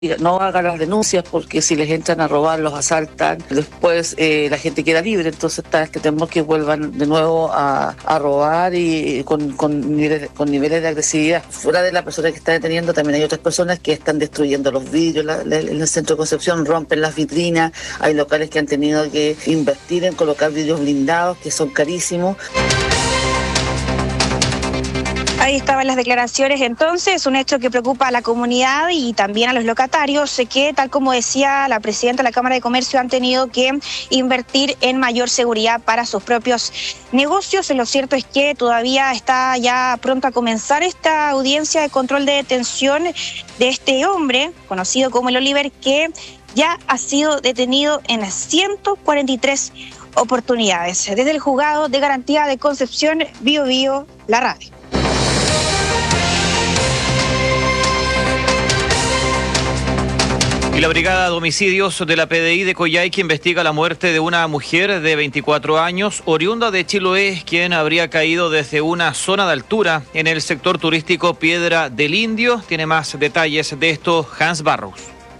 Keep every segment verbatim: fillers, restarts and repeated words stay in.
no hagan las denuncias porque si les entran a robar, los asaltan, después eh, la gente queda libre, entonces está este temor que vuelvan de nuevo a, a robar y con, con, niveles, con niveles de agresividad. Fuera de la persona que está deteniendo también hay otras personas que están destruyendo los vidrios la, la, en el centro de Concepción, rompen las vitrinas, hay locales que han tenido que invertir en colocar vidrios blindados que son carísimos. Ahí estaban las declaraciones entonces, un hecho que preocupa a la comunidad y también a los locatarios, que tal como decía la presidenta de la Cámara de Comercio, han tenido que invertir en mayor seguridad para sus propios negocios. Lo cierto es que todavía está ya pronto a comenzar esta audiencia de control de detención de este hombre, conocido como el Oliver, que ya ha sido detenido en ciento cuarenta y tres oportunidades. Desde el Juzgado de Garantía de Concepción, Bio Bio, la radio. Y la Brigada de Homicidios de la P D I de Coyhaique investiga la muerte de una mujer de veinticuatro años, oriunda de Chiloé, quien habría caído desde una zona de altura en el sector turístico Piedra del Indio. Tiene más detalles de esto Hans Barros.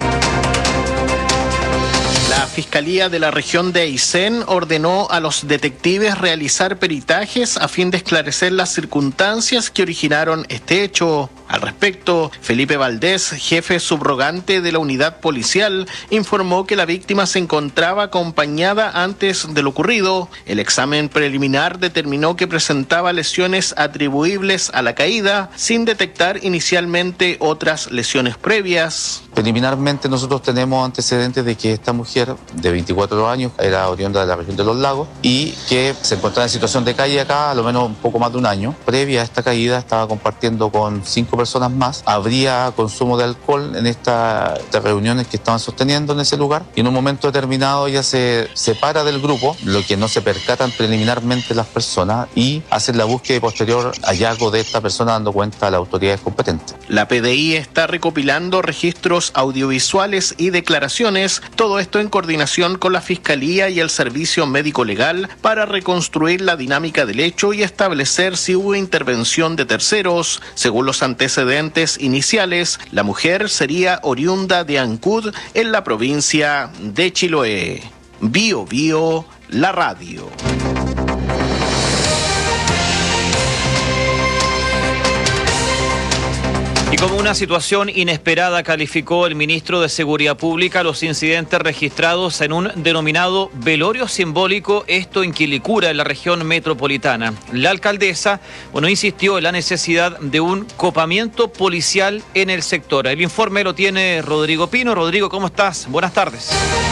La Fiscalía de la región de Aysén ordenó a los detectives realizar peritajes a fin de esclarecer las circunstancias que originaron este hecho. Al respecto, Felipe Valdés, jefe subrogante de la unidad policial, informó que la víctima se encontraba acompañada antes de lo ocurrido. El examen preliminar determinó que presentaba lesiones atribuibles a la caída, sin detectar inicialmente otras lesiones previas. Preliminarmente nosotros tenemos antecedentes de que esta mujer de veinticuatro años era oriunda de la región de Los Lagos y que se encontraba en situación de calle acá a lo menos un poco más de un año. Previa a esta caída estaba compartiendo con cinco personas más. Habría consumo de alcohol en esta, estas reuniones que estaban sosteniendo en ese lugar y en un momento determinado ella se separa del grupo, lo que no se percatan preliminarmente las personas, y hacen la búsqueda y posterior hallazgo de esta persona dando cuenta a las autoridades competentes. La P D I está recopilando registros audiovisuales y declaraciones, todo esto en coordinación con la Fiscalía y el Servicio Médico Legal para reconstruir la dinámica del hecho y establecer si hubo intervención de terceros. Según los antecedentes iniciales, la mujer sería oriunda de Ancud en la provincia de Chiloé. Bio Bio, la radio. Y como una situación inesperada calificó el ministro de Seguridad Pública los incidentes registrados en un denominado velorio simbólico, esto en Quilicura, en la región metropolitana. La alcaldesa, bueno, insistió en la necesidad de un copamiento policial en el sector. El informe lo tiene Rodrigo Pino. Rodrigo, ¿cómo estás? Buenas tardes.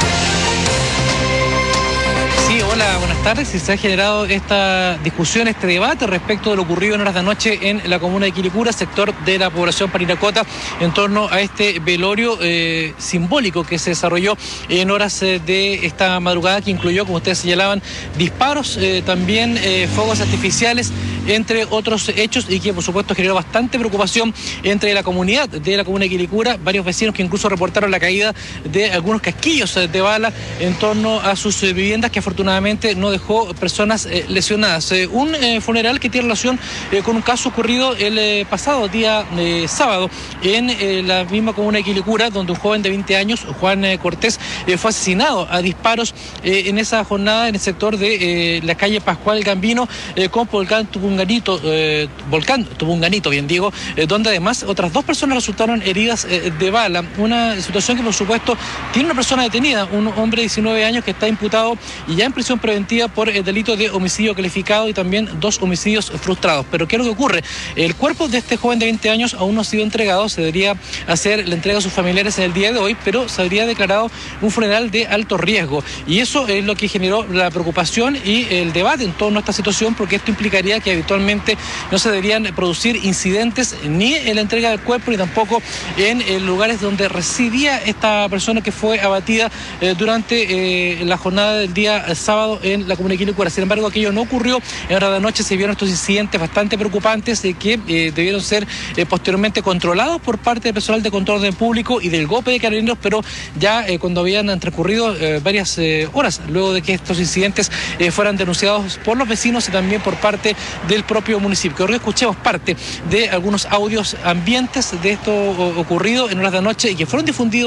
Sí, hola, buenas tardes. Se ha generado esta discusión, este debate respecto de lo ocurrido en horas de anoche en la comuna de Quilicura, sector de la población Parinacota, en torno a este velorio eh, simbólico que se desarrolló en horas eh, de esta madrugada, que incluyó, como ustedes señalaban, disparos, eh, también eh, fuegos artificiales, entre otros hechos, y que por supuesto generó bastante preocupación entre la comunidad de la comuna de Quilicura. Varios vecinos que incluso reportaron la caída de algunos casquillos de bala en torno a sus eh, viviendas, que afortunadamente no dejó personas eh, lesionadas. Eh, un eh, funeral que tiene relación eh, con un caso ocurrido el eh, pasado día eh, sábado en eh, la misma comuna de Quilicura, donde un joven de veinte años, Juan eh, Cortés, eh, fue asesinado a disparos eh, en esa jornada en el sector de eh, la calle Pascual Gambino, eh, con Volcán Tupunganito, eh, Volcán Tupunganito, bien digo, eh, donde además otras dos personas resultaron heridas eh, de bala. Una situación que por supuesto tiene una persona detenida, un hombre de diecinueve años que está imputado y ya en prisión preventiva por el delito de homicidio calificado y también dos homicidios frustrados. Pero ¿qué es lo que ocurre? El cuerpo de este joven de veinte años aún no ha sido entregado, se debería hacer la entrega a sus familiares en el día de hoy, pero se habría declarado un funeral de alto riesgo. Y eso es lo que generó la preocupación y el debate en torno a esta situación, porque esto implicaría que habitualmente no se deberían producir incidentes ni en la entrega del cuerpo ni tampoco en, en lugares donde residía esta persona que fue abatida eh, durante eh, la jornada del día sábado en la comuna de Quilicura. Sin embargo, aquello no ocurrió. En hora de noche se vieron estos incidentes bastante preocupantes eh, que eh, debieron ser eh, posteriormente controlados por parte del personal de control del público y del GOPE de Carabineros, pero ya eh, cuando habían transcurrido eh, varias eh, horas luego de que estos incidentes eh, fueran denunciados por los vecinos y también por parte del propio municipio. Creo que escuchemos parte de algunos audios ambientes de esto ocurrido en horas de la noche y que fueron difundidos